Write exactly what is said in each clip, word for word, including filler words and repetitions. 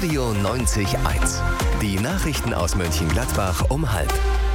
Radio neunzig eins. Die Nachrichten aus Mönchengladbach um halb.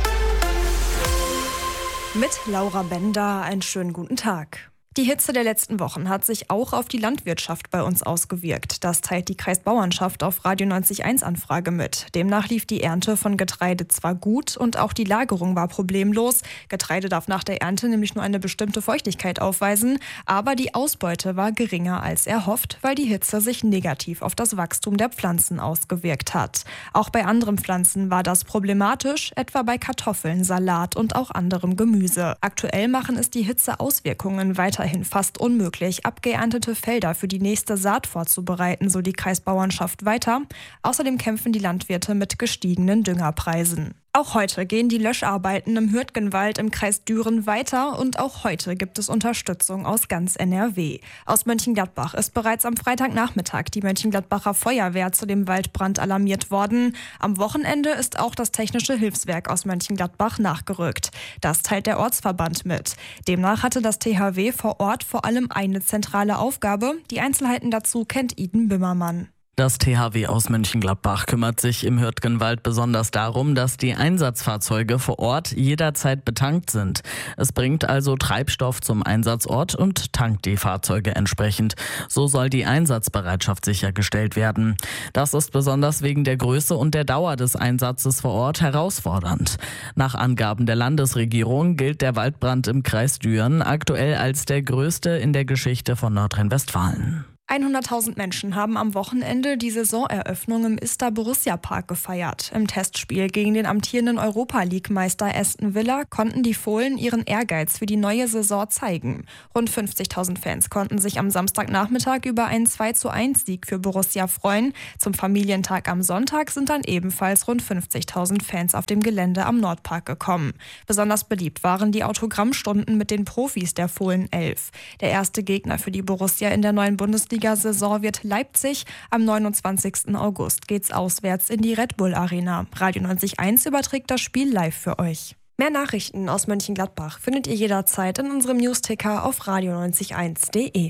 Mit Laura Bender, einen schönen guten Tag. Die Hitze der letzten Wochen hat sich auch auf die Landwirtschaft bei uns ausgewirkt. Das teilt die Kreisbauernschaft auf Radio neunzig eins Anfrage mit. Demnach lief die Ernte von Getreide zwar gut und auch die Lagerung war problemlos. Getreide darf nach der Ernte nämlich nur eine bestimmte Feuchtigkeit aufweisen. Aber die Ausbeute war geringer als erhofft, weil die Hitze sich negativ auf das Wachstum der Pflanzen ausgewirkt hat. Auch bei anderen Pflanzen war das problematisch, etwa bei Kartoffeln, Salat und auch anderem Gemüse. Aktuell machen es die Hitzeauswirkungen weiter fast unmöglich, abgeerntete Felder für die nächste Saat vorzubereiten, so die Kreisbauernschaft weiter. Außerdem kämpfen die Landwirte mit gestiegenen Düngerpreisen. Auch heute gehen die Löscharbeiten im Hürtgenwald im Kreis Düren weiter und auch heute gibt es Unterstützung aus ganz N R W. Aus Mönchengladbach ist bereits am Freitagnachmittag die Mönchengladbacher Feuerwehr zu dem Waldbrand alarmiert worden. Am Wochenende ist auch das Technische Hilfswerk aus Mönchengladbach nachgerückt. Das teilt der Ortsverband mit. Demnach hatte das T H W vor Ort vor allem eine zentrale Aufgabe. Die Einzelheiten dazu kennt Iden Bimmermann. Das T H W aus Mönchengladbach kümmert sich im Hürtgenwald besonders darum, dass die Einsatzfahrzeuge vor Ort jederzeit betankt sind. Es bringt also Treibstoff zum Einsatzort und tankt die Fahrzeuge entsprechend. So soll die Einsatzbereitschaft sichergestellt werden. Das ist besonders wegen der Größe und der Dauer des Einsatzes vor Ort herausfordernd. Nach Angaben der Landesregierung gilt der Waldbrand im Kreis Düren aktuell als der größte in der Geschichte von Nordrhein-Westfalen. hunderttausend Menschen haben am Wochenende die Saisoneröffnung im Ister Borussia Park gefeiert. Im Testspiel gegen den amtierenden Europa-League-Meister Aston Villa konnten die Fohlen ihren Ehrgeiz für die neue Saison zeigen. Rund fünfzigtausend Fans konnten sich am Samstagnachmittag über einen zwei zu eins Sieg für Borussia freuen. Zum Familientag am Sonntag sind dann ebenfalls rund fünfzigtausend Fans auf dem Gelände am Nordpark gekommen. Besonders beliebt waren die Autogrammstunden mit den Profis der Fohlen elf. Der erste Gegner für die Borussia in der neuen Bundesliga Saison wird Leipzig. Am neunundzwanzigsten August geht's auswärts in die Red Bull Arena. Radio neunzig eins überträgt das Spiel live für euch. Mehr Nachrichten aus Mönchengladbach findet ihr jederzeit in unserem Newsticker auf radio neunzig eins punkt de.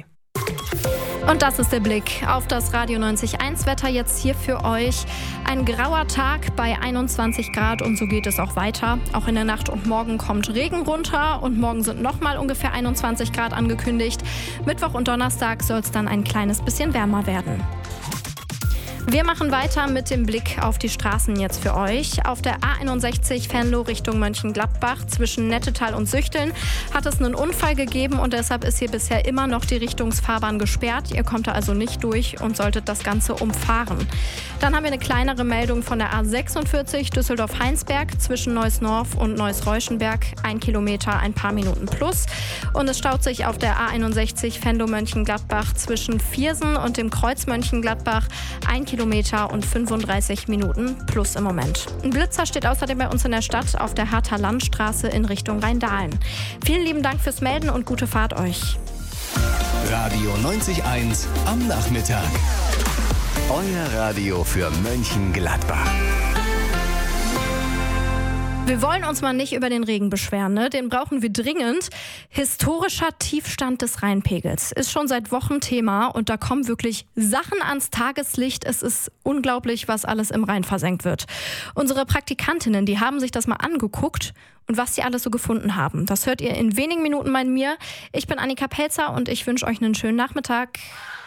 Und das ist der Blick auf das Radio neunzig eins Wetter jetzt hier für euch. Ein grauer Tag bei einundzwanzig Grad und so geht es auch weiter. Auch in der Nacht und morgen kommt Regen runter und morgen sind nochmal ungefähr einundzwanzig Grad angekündigt. Mittwoch und Donnerstag soll es dann ein kleines bisschen wärmer werden. Wir machen weiter mit dem Blick auf die Straßen jetzt für euch. Auf der A einundsechzig Venlo Richtung Mönchengladbach zwischen Nettetal und Süchteln hat es einen Unfall gegeben und deshalb ist hier bisher immer noch die Richtungsfahrbahn gesperrt. Ihr kommt da also nicht durch und solltet das Ganze umfahren. Dann haben wir eine kleinere Meldung von der A sechsundvierzig Düsseldorf-Heinsberg zwischen Neuss-Norf und Neuss-Reuschenberg. Ein Kilometer, ein paar Minuten plus. Und es staut sich auf der A einundsechzig Venlo Mönchengladbach zwischen Viersen und dem Kreuz Mönchengladbach. Ein Kilometer und fünfunddreißig Minuten plus im Moment. Ein Blitzer steht außerdem bei uns in der Stadt auf der Harter Landstraße in Richtung Rheindahlen. Vielen lieben Dank fürs Melden und gute Fahrt euch. Radio neunzig eins am Nachmittag. Euer Radio für Mönchengladbach. Wir wollen uns mal nicht über den Regen beschweren, ne? Den brauchen wir dringend. Historischer Tiefstand des Rheinpegels ist schon seit Wochen Thema und da kommen wirklich Sachen ans Tageslicht. Es ist unglaublich, was alles im Rhein versenkt wird. Unsere Praktikantinnen, die haben sich das mal angeguckt und was sie alles so gefunden haben. Das hört ihr in wenigen Minuten bei mir. Ich bin Annika Pelzer und ich wünsche euch einen schönen Nachmittag.